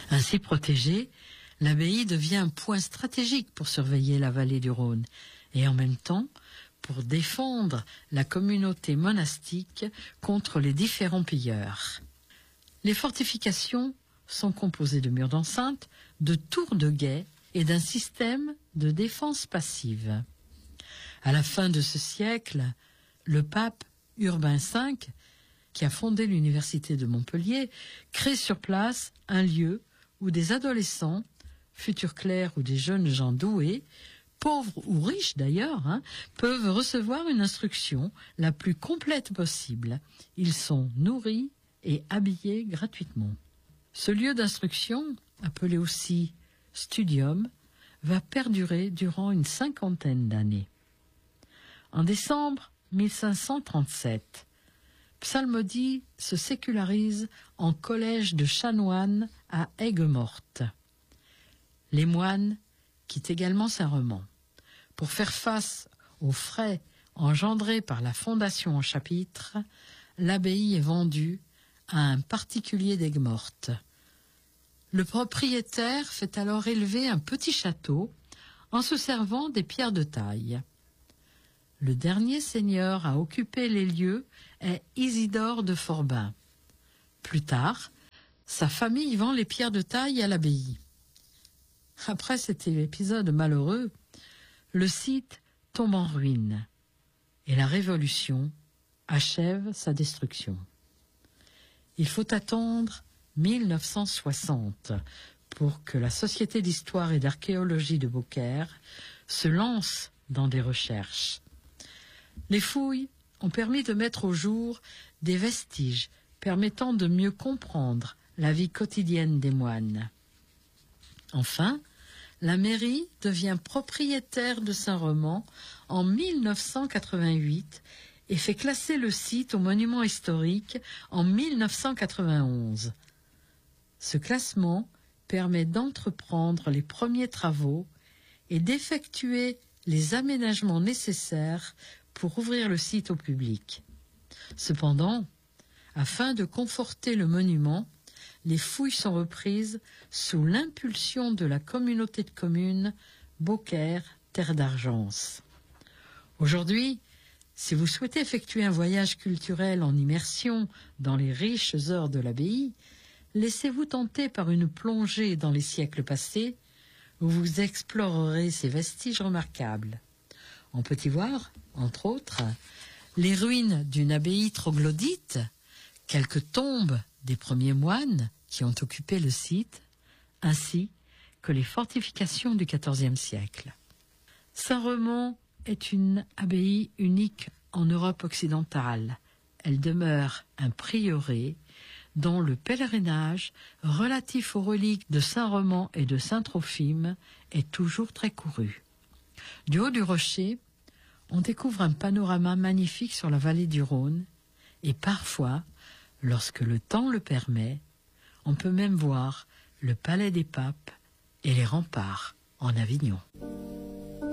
Ainsi protégée, l'abbaye devient un point stratégique pour surveiller la vallée du Rhône et en même temps pour défendre la communauté monastique contre les différents pilleurs. Les fortifications sont composées de murs d'enceinte, de tours de guet et d'un système de défense passive. À la fin de ce siècle, le pape Urbain V, qui a fondé l'université de Montpellier, crée sur place un lieu où des adolescents, futurs clercs ou des jeunes gens doués, pauvres ou riches d'ailleurs, peuvent recevoir une instruction la plus complète possible. Ils sont nourris et habillés gratuitement. Ce lieu d'instruction, appelé aussi studium, va perdurer durant une 50aine d'années. En décembre 1537, Psalmodie se sécularise en collège de chanoines à Aigues-Mortes. Les moines quittent également Saint-Remand. Pour faire face aux frais engendrés par la fondation en chapitre, l'abbaye est vendue à un particulier d'Aigues-Mortes. Le propriétaire fait alors élever un petit château en se servant des pierres de taille. Le dernier seigneur à occuper les lieux est Isidore de Forbin. Plus tard, sa famille vend les pierres de taille à l'abbaye. Après cet épisode malheureux, le site tombe en ruine et la Révolution achève sa destruction. Il faut attendre 1960 pour que la Société d'histoire et d'archéologie de Beaucaire se lance dans des recherches. Les fouilles ont permis de mettre au jour des vestiges permettant de mieux comprendre la vie quotidienne des moines. Enfin, la mairie devient propriétaire de Saint-Remand en 1988 et fait classer le site au monument historique en 1991. Ce classement permet d'entreprendre les premiers travaux et d'effectuer les aménagements nécessaires pour ouvrir le site au public. Cependant, afin de conforter le monument, les fouilles sont reprises sous l'impulsion de la communauté de communes Beaucaire Terre d'Argence. Aujourd'hui, si vous souhaitez effectuer un voyage culturel en immersion dans les riches œuvres de l'abbaye, laissez-vous tenter par une plongée dans les siècles passés où vous explorerez ces vestiges remarquables. On peut y voir, entre autres, les ruines d'une abbaye troglodyte, quelques tombes des premiers moines qui ont occupé le site, ainsi que les fortifications du XIVe siècle. Saint-Remand est une abbaye unique en Europe occidentale. Elle demeure un prieuré dont le pèlerinage relatif aux reliques de Saint-Remand et de Saint-Trophime est toujours très couru. Du haut du rocher, on découvre un panorama magnifique sur la vallée du Rhône et parfois, lorsque le temps le permet, on peut même voir le palais des papes et les remparts en Avignon.